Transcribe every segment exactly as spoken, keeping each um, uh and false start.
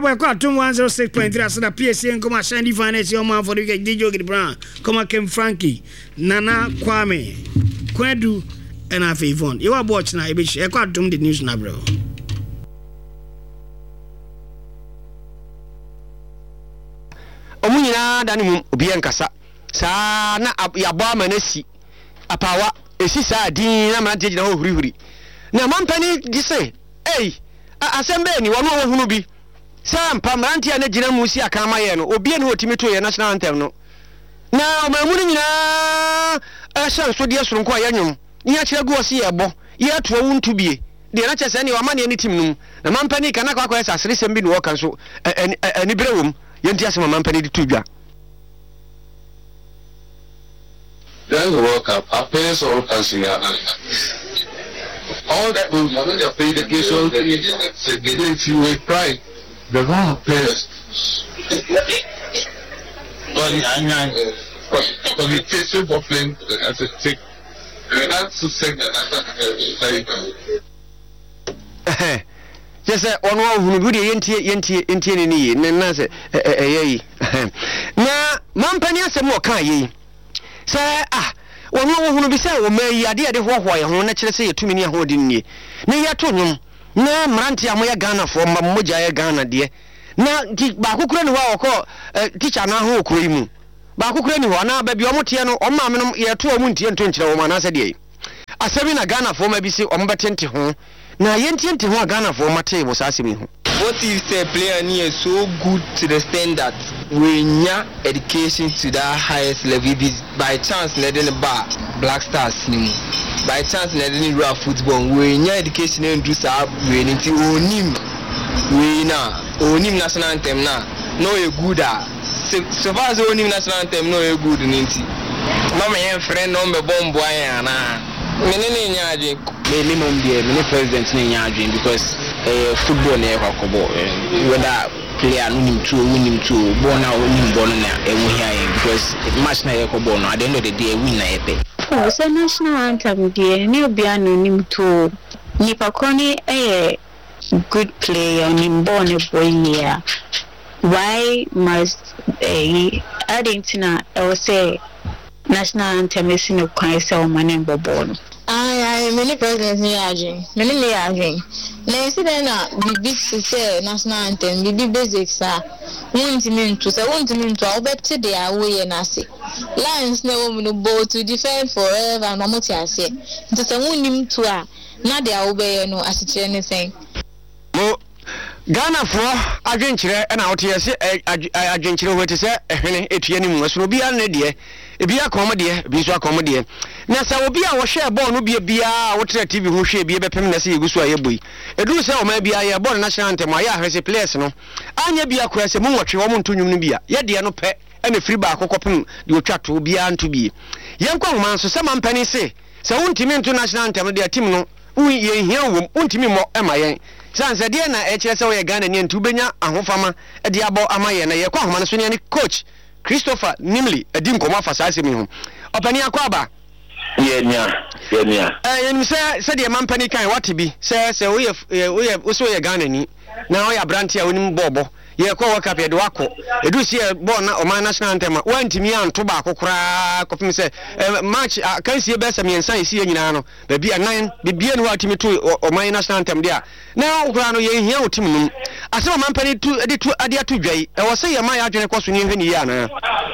We're got one oh six point three. So the P S C and come a Shandy Finance, your man for the D J Brown, come a Kem Frankie, Nana Kwame, Kwedu, and a Favon. You are watching now, I got the news now, bro. Omunyina dani obi enkasa saa na yabo amanasi apawa esi saa din na mante gina ho hurihuri na mampani gise ei asembe ni wono wo hunu bi saa mpa mante na gina mu si aka maye no obi ene otimi to ye national anthem no na omamunu nyina ahyan so de soronko ayanwum ni akire go si yebo ye to wuntu bie de na chese ni wama ne ni tim num na mampani kana kwa kwa esa sere sembi ni wo kan so ani brewum yenti asema mampani di tudwa. Then the World Cup, our parents all passing out. All that will have to pay the case on if you were crying. The wrong players. But the case for playing as a tick. That's to say that. Yes, one who would yenti yenti yenti ni na se eh na mampani asem o kan yi se ah one who bi se o mai ade ade hoho ye ho na kire se yetumi ni ahodin ni na yeto nwum na mranti amoya Ghana fo mammoja ye Ghana de na ba kokura ni wa okọ teacher na ho okuro mu ba kokura ni ho na ba bi omote no o ma menom yeto o mu ntie nto nkire wo ma na se de asemi na Ghana fo ma bi se o mbetente ho na yentiente ho Ghana for mate wo sasemi ho. What if the player is so good to the extent that we need education to that highest level by chance letting the bar Black Stars by chance letting the football we need education and do so we need to onim we na onim national anthem na no a good so far as onim national anthem no a good ninti mama yen friend no me bombo aya na menene nyaje me me mom dey me president ne nyaje because eh football na yakobo whether player no nim to win to ball na win ball na e wo hia because match na yakobo no at the end of the day win na epe oh so national anthem dey ne obia no nim to nipa koni eh good player nim ball ne boy here why must eh Argentina I say national anthem is no kwan say o manen ball no I I many presidents ni aging many ni aging na see then na big say national anthem big basics ah won't mean to say won't mean to obey dey away na say lions na wo no bow to defend forever no moti ase nti say wonnim to a na dey obey no asichire anything mo Ghana for adwenkyere na wote yese adwenkyere ho te se ehwene etue ni mu so obi an ne de ebi akom de ebi so akom de na sa obi a wo hwe ball no bia bia wo tre T V ho hwe bia bepem na se yegusu ayeboi edu se o ma bia ye ball national anthem aya ahwese players no anya bia kura se mu nwotwe wo monto nwum no bia ye de no pe ene free ba akokopem de otwa to bia nto bia ye nkwa homa so se mampani se se wontimi international anthem de team no ye hia wo wontimi mo ema yen sanse de na e kire se wo ye Ghana ni ntu benya ahofama e de abo amaye na ye kwa homa no so ne coach Christopher Nimley edi nkomo afasa asemi ho opani akwaba ye nya ye nya eh yen se se de mampani kan wate bi se se wo ye wo ye wo so ye Ghana ni na wo ya brand ya wonim bobo ye kwa World Cup ye de wako edu si ye ball na o man national anthem wantimi anto ba akokora kopim se match kan si ye besa miensan isi ye nyina no ba bia nan bibia no watimi to o man national anthem dia na okura no ye hia otim num asema mampani tu edi tu ade atu dwai e wo se ye man ya adwene kwaso ni hwani ye ana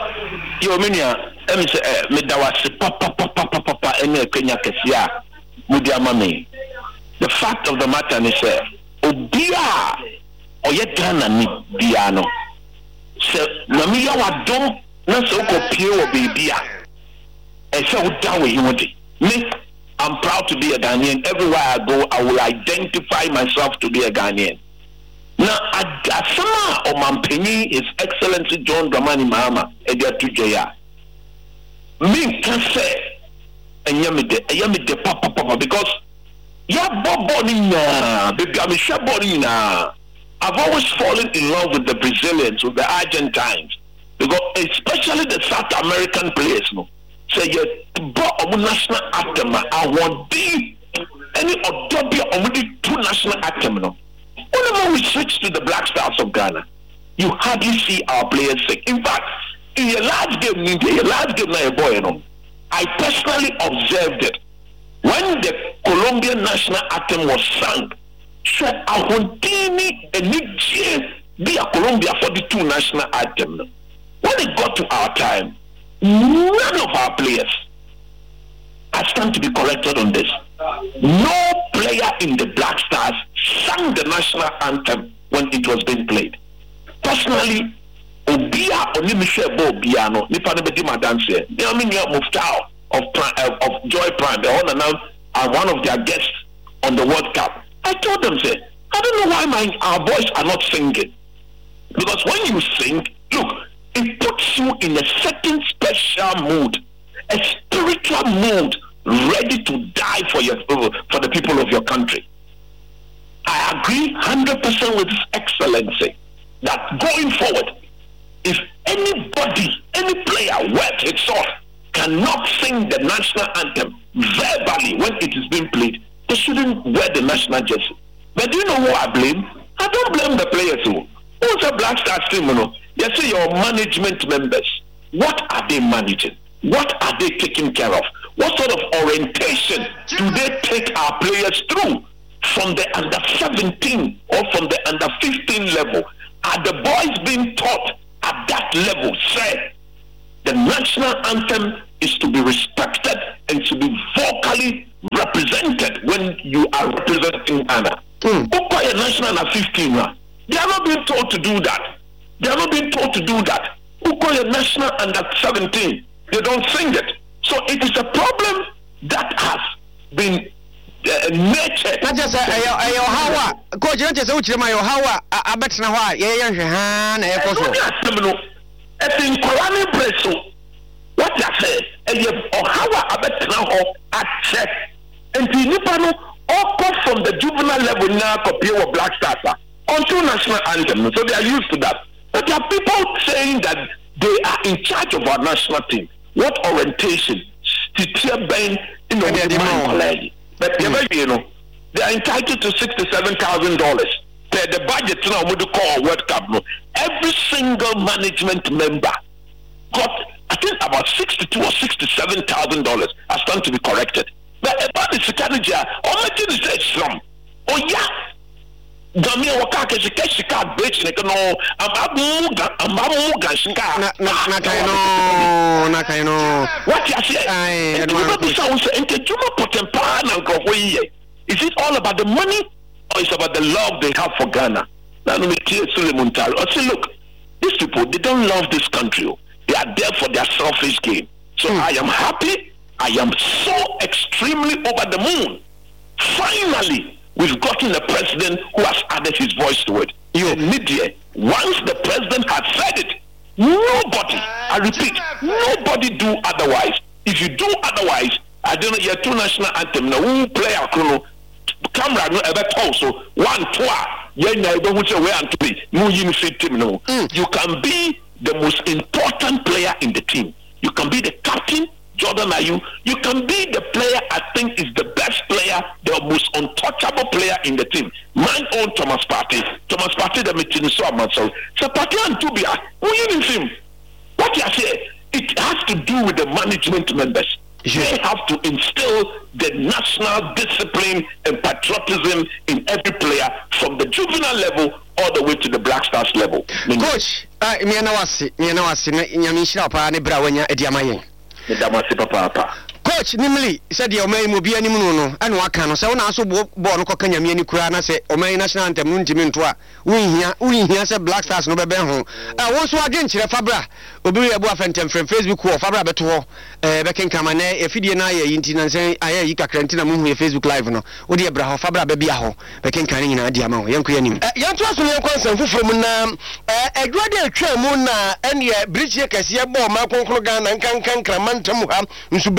yo menia em se me dawase papa papa papa ene Kenya kesia mudi amame. The fact of the matter is uh, obia oye Ghana ni bia no se na mi ya wadom na so ko pie wo bebia e se wo dawe himodi me I'm proud to be a Ghanaian. Everywhere I go I will identify myself to be a Ghanaian. Now asama o mampeni His Excellency John Dramani Mahama e dia tujoya me can say enyamide enyamide papa papa because ya bobo ni na baby I'm sure body na I've always fallen in love with the Brazilians, with the Argentines, because especially the South American players, no. Say you brought a national anthem. I want the any Odobia already two national anthem, no. Whenever we switch to the Black Stars of Ghana, you hardly see our players sing. In fact, in your last game, in your last game, now boy, you know, I personally observed it. When the Colombian national anthem was sung, said, I want to be a Colombia for the two national anthem. When it got to our time, none of our players, I stand to be corrected on this, no player in the Black Stars sang the national anthem when it was being played. Personally, Obia Onimisha Bobiano, Nipanabedi Madanse, Niaminia Muftao of of Joy Prime, the owner now are one of their guests on the World Cup. I told them, say, I don't know why my our boys are not singing. Because when you sing, look, it puts you in a certain special mood, a spiritual mood, ready to die for your for the people of your country. I agree one hundred percent with His Excellency that going forward, if anybody, any player worth its salt cannot sing the national anthem verbally when it is being played, they shouldn't wear the national jersey. But do you know who I blame? I don't blame the players who. Who's a Black Stars team, you know? You see your management members. What are they managing? What are they taking care of? What sort of orientation do they take our players through from the under seventeen or from the under fifteen level? Are the boys being taught at that level? Say, the national anthem is to be respected and to be vocally represented when you are representing Ghana. Mm. Who national under fifteen now? They are not being told to do that. They are not being told to do that. Who call a national under seventeen? They don't sing it. So it is a problem that has been uh, nurtured. Not just a Hawa. Coach, you just say, my Hawa, I bet now why. Yeah, yeah, yeah. I think Korani Bresso, what I say, and you Hawa, I bet now at check. And the Nipano all come from the juvenile level now, compare with Black Stars. Onto national anthem, so they are used to that. But there are people saying that they are in charge of our national team. What orientation? Ben, you know, but you know, they are entitled to sixty-seven thousand dollars. The budget now would call World Cup. Every single management member got, I think, about sixty-two or sixty-seven thousand dollars. I stand to be corrected. But about the strategy, all my thing is some. Oh yeah. Gamia wakake shika shika bitch neka no amamuga amamuga shika na na na kaino na kaino what you say ai no be sound say ente juma potempa na nkofo yiye. Is it all about the money or is it about the love they have for Ghana? Now me tie Suleiman Taro. I say look, these people, they don't love this country. They are there for their selfish gain. So mm. I am happy. I am so extremely over the moon. Finally, we've gotten a president who has added his voice to it. You media, once the president has said it, nobody, I repeat, nobody do otherwise. If you do otherwise, I don't know, your two national anthem, now who play a chrono, camera, no, ever also, one, two, yeah, I don't want to wear and to be, no, you know, you can be the most important player in the team. You can be the captain. Jordan Ayew, you can be the player I think is the best player, the most untouchable player in the team. My own Thomas Partey. Thomas Partey, the meeting so much. So Partey and Tubia, who you him? What you say? It has to do with the management members. They have to instill the national discipline and patriotism in every player from the juvenile level all the way to the Black Stars level. Coach, I me na wasi, me na wasi na nyamishira pa ne bra wanya ediamayen. Coach Nimli said the Omei Mobia Nimuno and Wakano, so now so born Kokanya Mini Kurana say Omei National Anthem Muntimintua. We here, we here said Black Stars no Bebenho. I was so against Fabra, Obuya Buafentem from Facebook or Fabra Beto, Becken Kamane, a Fidiana, Intin and say, I Yika Crantina Moon, Facebook Live no, Udia Braho, Fabra Bebiaho, Becken Canina Diamo, young Queen. Young Trust me, concern from um, a graduate Tremuna and ye bridge Cassia Bo, Malcolm Krogan and Kankan Kramantamuham, Subrando.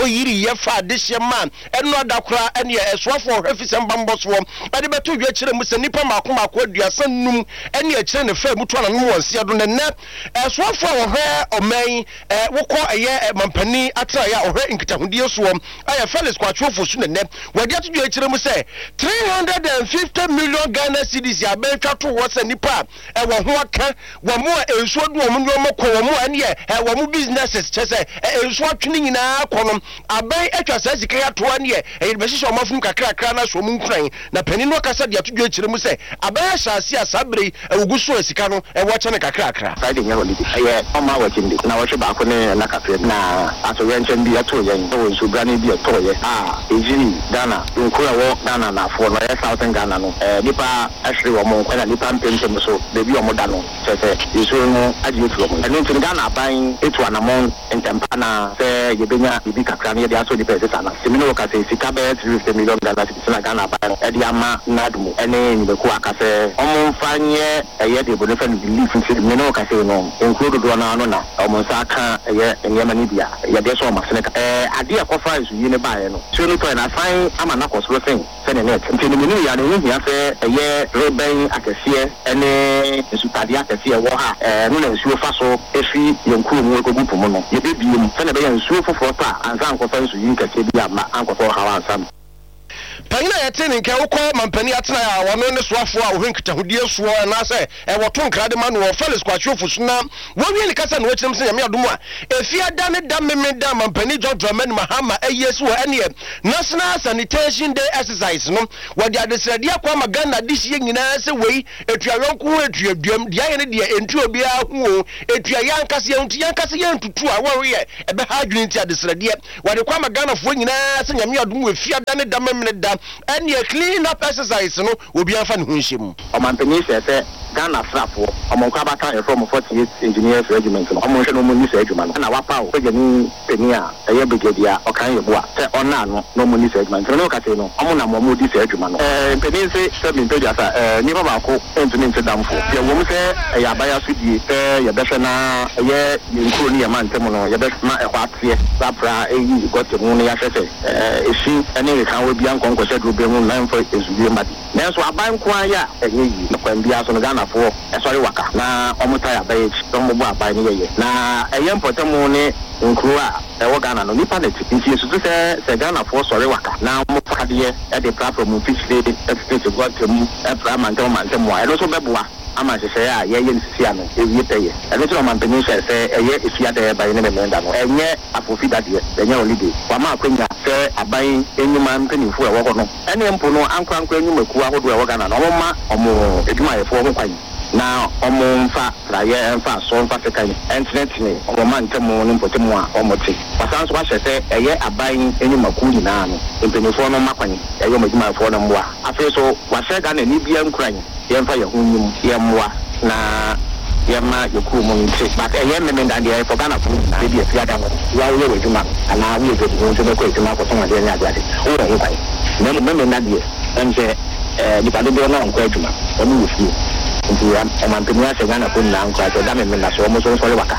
oyiri ye fa de hye man eno adakora ene esoafo ohwefisem bamboso ade beto dwa kire mu se nipa mako mako aduasa num ene akire ne fa mutu ana no wonse do ne ne esoafo ohwe oman eh wokọ eye mampani atra ya ohwe nkitahudie so aya Felix Kwachofo su ne ne wade ato dwa kire mu se three hundred fifty million Ghana cedis ya be twato wo se nipa e wo ho aka wo mo ensuo do wo mo ko wo mo ene e wo mo businesses chese ensuo atwene nyina kono aban atwa sa sika ya to ane e be hyehyɛ omafum kakra kakra na so mu nkran na pani no kasa de atodwa kire mu se aban ahyase asabre ewugu so sika no e wo kyene kakra kakra friday nya holiday aye oma wa kindi na wo hwe ba ko ne na kafre na aso yenchen bi ato yen wo nso brane bi ato ye ah ejiri Ghana nkura wo Ghana na fo no ye Southern Ghana no eh nipa ahwe wo mo kwa na nipa mpempem so de bi o mo da no chese iso no adi otu mo eno ntin Ghana aban etu anamon entempa na se yebenya bibi kakra ne de aso di pese sana semino ka se sika be three hundred fifty million Ghana cedis na Ghana aban e de ama nadmu ene nibeku akase omo mfanye eye de bonefa ni belief nti semino ka se no include do na no na omo saka eye enyama ni bia ye de so masene ka eh ade akofa isu yi ne baaye no so no to na fan ama na kosoro sen se ne net nti ne minu ya ne hu hia se eye reben akese ene esutade akese wo ha eh no na nsuo fa so efi yenkuru mu ekogu pomo no ye bebiem se ne be nsuo foforo ta anza ankofa nsu yi nkase bi ama ankofa hawa ansam Panyina yete ne nke wokọ mampani atena ya wono ne soafo a ohwe nkitahudie so na se e woto nkrade ma no Felix Kwachofo so na wowie ne kasa no wakirem se nyame adomu a efia da ne da meme da mampani John Dramani Mahama ayesu ene National Sanitation Day exercise no wode adesrade akwa magana dihye nyina se wei etuawonko etuaduam dia ye ne dia entu obi a hu etua yankase yantu yankase yantutu a wo ye ebe ha adwene ti adesrade wode kwa magana fo nyina se nyame adomu efia da ne da meme da and you clean up exercise no obi anfa ne ho nhiem o mampani se se Ghana frafo o mon kwa baka e from forty-eight engineers regiment no o mon hwe no mo ni se adwuma no na wapa o pejani peni a eye brigadia o kan yebo a se ona no no mo ni se adwuma no ka se no o mo na mo mo di se adwuma no eh peni se se mi peja sa eh ni baba ko entuni ntedamfo ye wo mo se e abaya so die eh ye behwe na ye yenkuro ni yama ntem no ye behwe na e kwa tie sapra eyi gote mu no ya hwe se eh efi ene re kan wo bia nkonko se do be mu na mfa ezudie madi na so aban ko aya enye yi no kwa bia so no Ghana fo e sori waka na omuta ya baye to mo bo aban ni ye na eye mpotemu ni nkuru a e wo Ghana no nipa na ti nti esu se se Ghana fo sori waka na mo fakade e de platform fish day express go atem e pra mantam mantam wa e no so beboa ama se se a ye ye nsisi ano e wie peye e no so mampani se se eye efia de baye ne memenda no enye afofi dade enye holiday kwa ma akwenya se aban enyuma mpanifo e wo ho no ene mpo no ankwa ankwa enyuma ku ahodo e wo Ghana no ma omo eduma ye fo ho kwan na omo mfa raye mfa so mfa sekan internet ni omo ma ntemu ni mpotemu a omo ti pasanso wa hye eye aban enyuma ku nyina no mpanifo no makwan eye omo eduma fo no mboa afi so wa hye Ghana ni bia nkran ye mfa ye ho nyum ye mboa na yema yoku mo nti but eye me me ndade e for Ghana fu na bi e fiada mo ya wo we djuma ana wo we djuma so be ko djuma ko so ma de nya ade wo wo kwai me me me ndade enje eh di pade do na nko djuma o mu fu nti ya e man penya se Ghana fu na nko ajo da me me na so mo so so le waka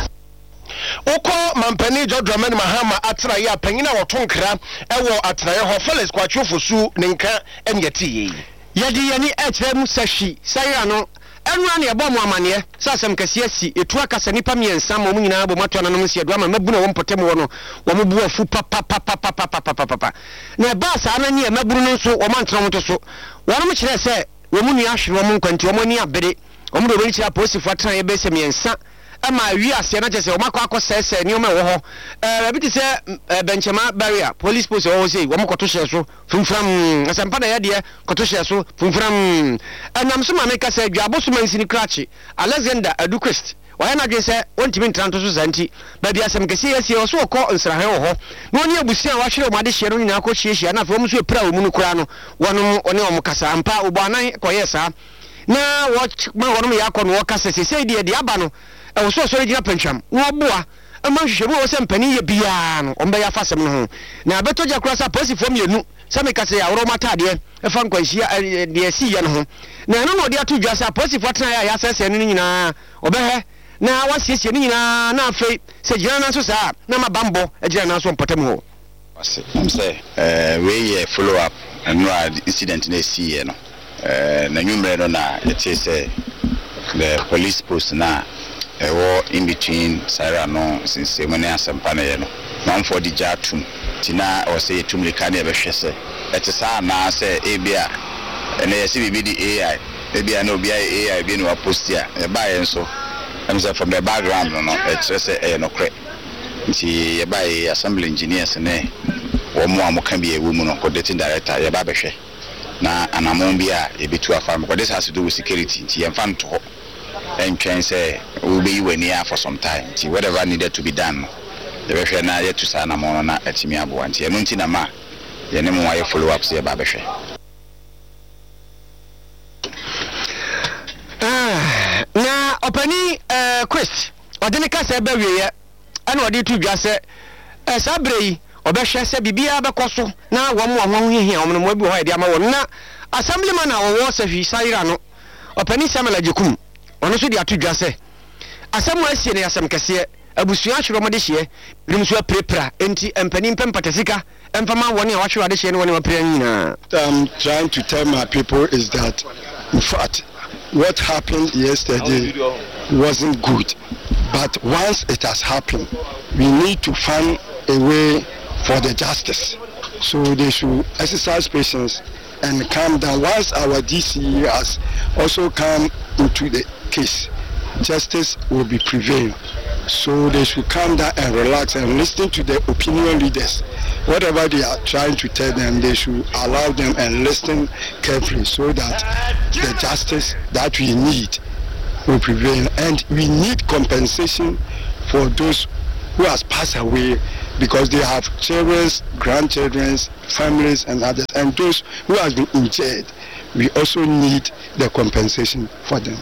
Oko mampani John Dramani Mahama atra ya panyina woto nkra ewo atra ye ho Felix Kwachofo su ne nka enyeti yi yadi yani etre mu sashi sayra no enwa ne ebo mo amane sasem kase asi etu akasa nipa miensa mo nyina bo mato na no nsi edu ama mabuna wo mpotem wo no wo mbu afu pa pa pa pa pa pa pa pa pa na ba sa na ne maburu no so wo mantro mo to so wo no kire se wo mu nua hwere wo mu nkwanti wo mo ni abere wo mu do beri kira posifo atra ye be se miensa ama wi ase na chese wo makọ akọsese ni o me wo ho eh bi ti se benchema barrier police post wo say wo makoto hye so fumfram asampa na ye de koto hye so fumfram anam so ma me ka se adwabo man sini krachi Alexander Aduquest wa na dwe se ontimi ntranto so zanti ba bi asem kesi yesi wo so ko nsrahe wo ho no ni abusia wa hwere o made hye no nyina ko hye hye na fa mo so epra wo mu no kura no wono one o mkasa ampa obo anan koyesa na wo ma wono ya ko no wo kasa sese de de aba no e wo so so regina pentwam wo boa ama hwehwe wo se mpani ye bia no ombe ya fasem no ho na beto ja kura sa posifo mienu se me kase ya woro matade e fa nkwanhia de asi ye no ho na no no de atu dwa sa posifo tena ya ya sese no nyina obehe na wasiesie no nyina na afei se gina na so sa na mabambo e gina na so mpotem ho I'm say uh we follow up and no incident na see no uh na numero no na it is say the police post na e wo in between Sarah no since we na asempa na no man for the jatum tina o say tumlika na e be hwese et sa na say e bia na yesi bibi di A I e bia na obi A I bi no post ya e ba yen so I'm say from the background no it say e no kre nti e ba assembly engineers ne wo mo amoka bi e wo mu no coordinating director ye ba behwe na anamon bi a e bitu afa because this has to do with security nti ye mfa nto and train say we be you near for some time nti whatever needed to be done ye behwe na ye to sa anamon na atimi abo nti ye no nti na ma ye ne mo wa follow up say ba behwe ah na opani eh Chris odene ka se ba wiye ana odi tu dwa se eh sabrei obehwe se bibia bekoso na wo mo ho hihia wo mo bi ho ide ama wo na assemblyman na wo se hwi saira no opani Samuel Ajekum ono so di atudwa se asem asie ne asem kese abusua hwero mo de hye rimso aprepra enti empani mpempatesika empama woni a wahwero de hye ne woni mapra nyina. I'm trying to tell my people is that in fact what happened yesterday wasn't good, but once it has happened we need to find a way for the justice, so they should exercise patience and calm down. Once our D C has also come into the case, justice will be prevailed, so they should calm down and relax and listen to the opinion leaders. Whatever they are trying to tell them, they should allow them and listen carefully, so that the justice that we need will prevail. And we need compensation for those who has passed away, because they have children, grandchildren, families and others, and those who has been injured, we also need the compensation for them.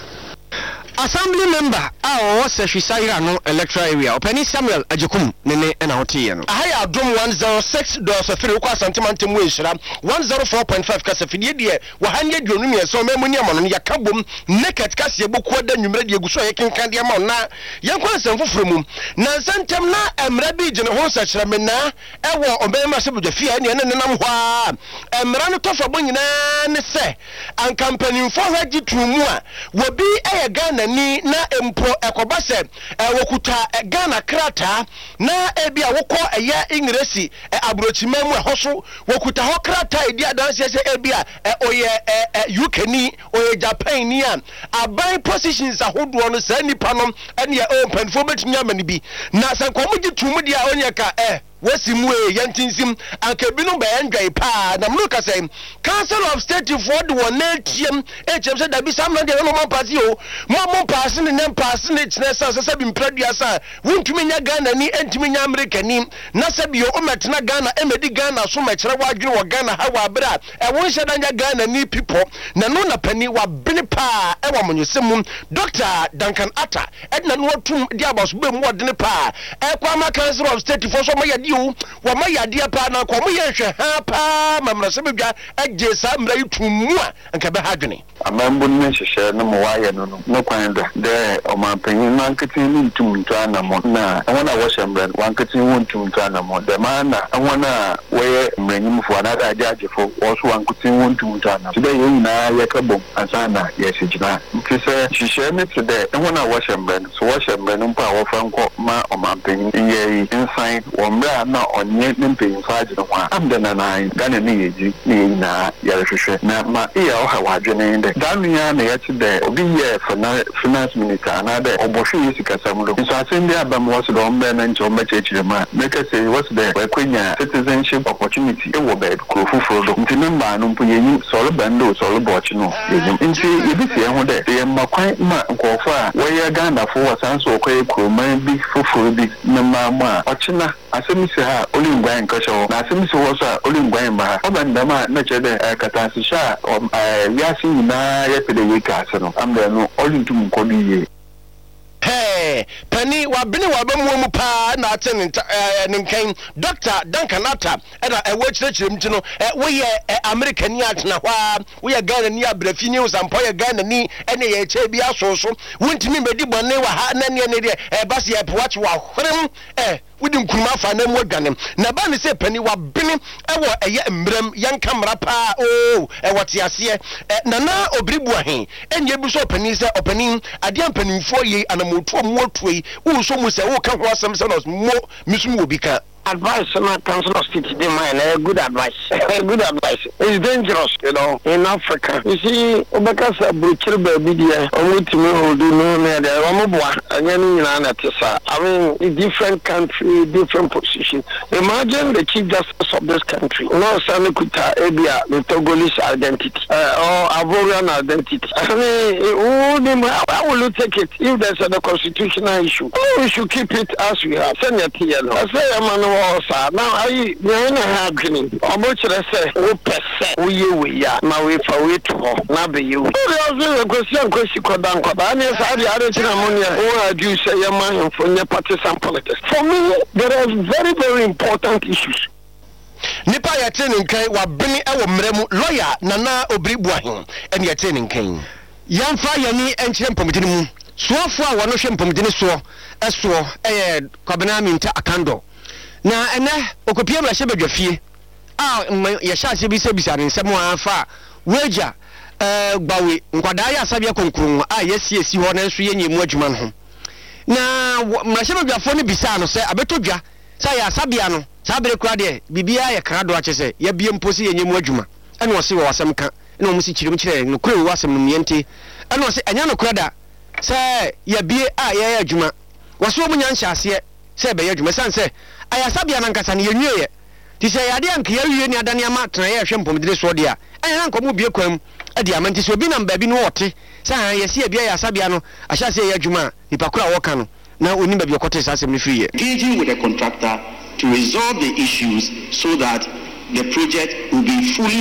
Assembly member our Seshisaira no electoral area openi Samuel Ajekum nene na hotie no ahaya adom one oh six point three kwa santimantem we hira one oh four point five kasa fidie de wa hanye duonu mi so memu ni amano ya kabom naked kasa eboku da nwumre de eguso ye kenkan de ma na yenkwa nsem foforo mu na santem na emra bi gene ho sachira me na ewo obema se bodafia ne ne nam hwa emra no tofa bo nyina ne se an company for haji tumu a wo bi eye Ghana ni na empo ekoba se wokuta Ghana krata na ebia wokọ eya ingresi abrochimam ehoso wokuta ho krata edi adanse se ebia oye U K ni oye Japan ni a aban positions ahodo no sa nipa no ene ya open for betnya mani bi na sankomo gitumu dia onye ka eh Wesimwe yantinsim ankebinu be endwai pa na mnuka say Council of State for the one atm hm say da bi sam no de no man pass o mo mo pass ni nem pass ni chinesa say bi mpradua sa wuntumi nya Ghana ni entumi nya America ni na say bi o metna Ghana emedi Ghana so mekere wadwene wo Ghana ha wa bra e won hyeda nya Ghana ni people na no na pani wa bene pa e wa monyesem Doctor Duncan Atta edna no watum di abos be mo de ne pa e kwa ma Council of State for so mo yadi wa ma yadia pa na ko mo ye hwe ha pa mamra se bedwa agye sa mra yitumu a nka be hadwene amambo ne hwehwe no mo wa ye no no no kwan da de o ma panyin na nketin ni ntum nto anamo na wona wo hyembre wa nketin wo ntum nto anamo de ma na wona wo ye mranyimfo na da agye wo so wa nketin wo ntum nto anamo de ye nyina ye kabom ansa na ye hyegina nti se hwehwe ne te de wona wo hyembre so wo hyembre no pa wo fa nko ma o ma panyin ye inside wo mra na onye nempe faji no kwa amdana na Ghana ni yeji ni na ya hwehwe na ma iya o ha wadwene nde danu ya na ya de obi ye finance minister na de obohwe yesi kasamlo so asende abam was do mbe na ncho mbe chechire ma make say was de wekwenya citizenship opportunity e wo be krofufo do nti memba no mpo yenyi solo bando solo bochi no yenyi nti yebi se ho de ye makwan ma nkofo a wo ye Ghana fo wasanso okwe kroman bi foforo bi na ma ma ochina asemisi ha olingwa nkasho na asemisi wosa olingwa mba obandama na chede katasisha yasi na yepede yekase no ambe no olintum nkobiye hey pani wa bene wa ba mu pa na ate ne nkan Doctor Duncan Atta na e wo chirechire mti no wo ye America ni atena hwa wo ye Ghana ni abrafi ni usampo ye Ghana ni ene ye che bia so so wontimi bedi bone wa ha na ne ne de e bas ye po watch wa hwem eh wodi nkuruma fa na mu adwanem na ba ne se pani wa bene ewo eye mbrem yan kamera pa o ewo te ase na na obiribu ahen enye bi so pani se opani ade ampanimfo yi anamoto mu otuyi wo so mu se wo ka ho asem se no mo misum obi ka advice from a council of state de mine, a good advice. A good advice. It's dangerous, you know, in Africa. You see, Obekasa Bruchel Babidia, Omutimi who do know me, the Romobwa, again in Anatisa. I mean, a different country, different position. Imagine the chief justice of this country. No, Sanikuta, Ebia, the Togolese identity, uh, or Ivorian identity. I mean, how will you take it if there's a constitutional issue? Oh, we should keep it as we have. Send it here. I say, I'm now I you know how green how much I say oh percent we we ya now we for we to na be you also question question kodan kodan na say the other thing ammonia oh do say your man for your partisan politics for me there are very very important issues nipa ya tene nkai wa bene e wo mremu lawyer nana obiribu ahen ene ya tene nkai yamfa yani enkyere mpomdini mu suofo a wono hwe mpomdini so eso eh kwabena minta akando na ene okopie bra hye badwafie a ye sha se bi se bisa ne nsem afa weja eh gbawe nkwadaa ya asabia konkurun a yesi esi ho na nso ye nyemu adwuma no na mra hye badwafo ne bisa no se abetodwa sa ya asabia no sa bere kura de bibia ye krado ache se ye bie mposi ye nyemu adwuma ene wo se wo asem ka ene wo musi kirim kire no kure wo asem no miente ene wo se anya no krada se ye bie a ye adwuma wo se wo munya nhyase se be ye adwuma san se ayasabia nankasa ne yenwie ti se yade anka yawie ni adane ama tena ye hwe mpomdire so de a enya nkomo bie kwam ade amanti so bi na mba bi no wote sa yesi ya bia ayasabia no ahya se ye adwuma nipa kura woka no na oni ba bi okote sa asem ni free ye engaging with the contractor to resolve the issues so that the project will be fully